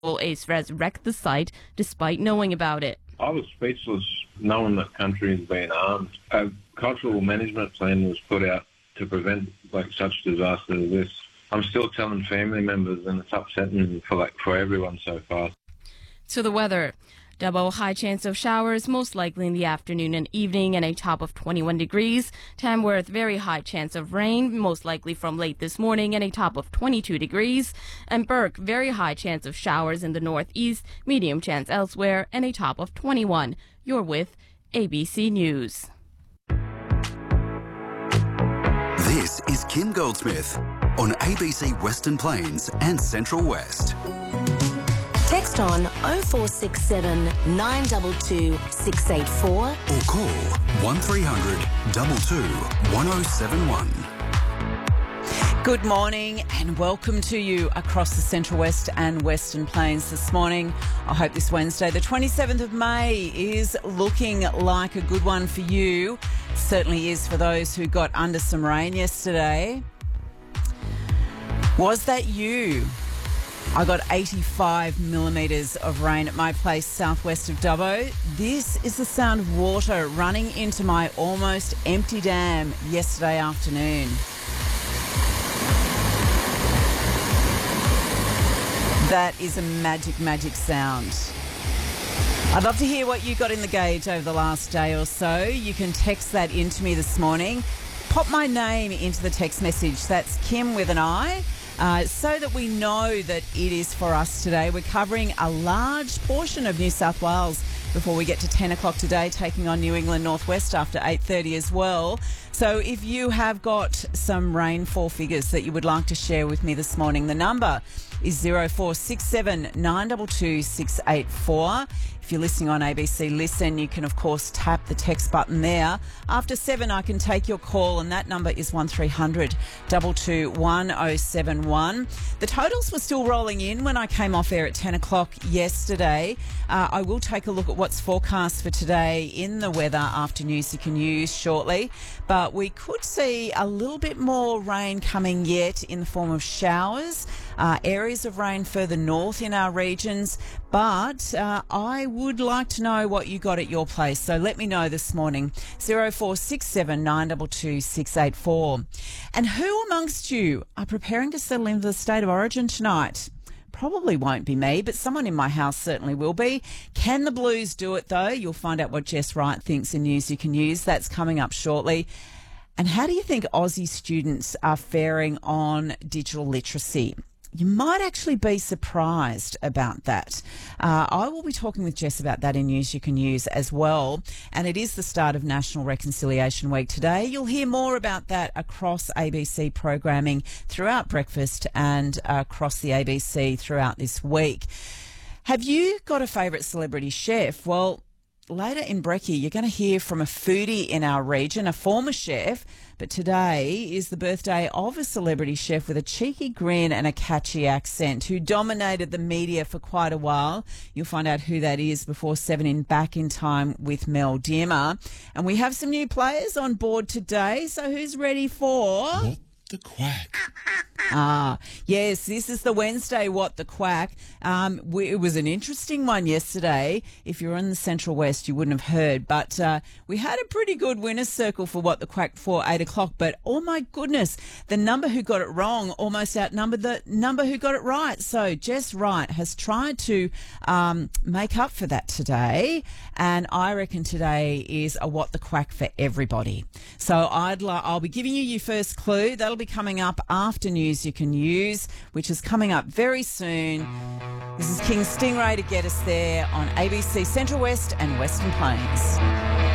Ace wrecked the site despite knowing about it. I was speechless knowing that country has been armed. A cultural management plan was put out to prevent such disasters as this. I'm still telling family members, and it's upsetting for everyone so far. To the weather. Dubbo, high chance of showers, most likely in the afternoon and evening, and a top of 21 degrees. Tamworth, very high chance of rain, most likely from late this morning, and a top of 22 degrees. And Burke, very high chance of showers in the northeast, medium chance elsewhere, and a top of 21. You're with ABC News. This is Kim Goldsmith on ABC Western Plains and Central West. Text on 0467 922 684 or call 1300 22 1071. Good morning and welcome to you across the Central West and Western Plains this morning. I hope this Wednesday, the 27th of May, is looking like a good one for you. Certainly is for those who got under some rain yesterday. Was that you? I got 85 millimetres of rain at my place southwest of Dubbo. This is the sound of water running into my almost empty dam yesterday afternoon. That is a magic, magic sound. I'd love to hear what you got in the gauge over the last day or so. You can text that into me this morning. Pop my name into the text message. That's Kim with an I. So that we know that it is for us today. We're covering a large portion of New South Wales before we get to 10 o'clock today, taking on New England Northwest after 8:30 as well. So if you have got some rainfall figures that you would like to share with me this morning, the number is 0467 922 684. If you're listening on ABC Listen, you can, of course, tap the text button there. After 7, I can take your call, and that number is 1300 22 1071. The totals were still rolling in when I came off air at 10 o'clock yesterday. I will take a look at what's forecast for today in the weather after News You Can Use shortly. But we could see a little bit more rain coming yet in the form of showers. Areas of rain further north in our regions. But I would like to know what you got at your place. So let me know this morning. 0467 922 684. And who amongst you are preparing to settle into the state of origin tonight? Probably won't be me, but someone in my house certainly will be. Can the Blues do it, though? You'll find out what Jess Wright thinks in News You Can Use. That's coming up shortly. And how do you think Aussie students are faring on digital literacy? You might actually be surprised about that. I will be talking with Jess about that in News You Can Use as well. And it is the start of National Reconciliation Week today. You'll hear more about that across ABC programming throughout breakfast and across the ABC throughout this week. Have you got a favourite celebrity chef? Well, later in Brekkie, you're going to hear from a foodie in our region, a former chef, but today is the birthday of a celebrity chef with a cheeky grin and a catchy accent who dominated the media for quite a while. You'll find out who that is before 7 in Back in Time with Mel Dearmer. And we have some new players on board today, so who's ready for... What the Quack? Yes, this is the Wednesday What the Quack. It was an interesting one yesterday. If you're in the Central West, you wouldn't have heard, but we had a pretty good winner's circle for What the Quack for 8 o'clock, but oh my goodness, the number who got it wrong almost outnumbered the number who got it right. So Jess Wright has tried to make up for that today, and I reckon today is a What the Quack for everybody. So I'll be giving you your first clue. That'll be coming up after News You Can Use, which is coming up very soon. This is King Stingray to get us there on ABC Central West and Western Plains.